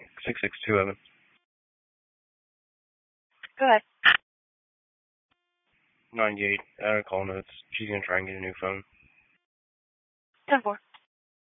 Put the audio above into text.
6627. Go ahead. 98. Call notes. She's gonna try and get a new phone. 10-4.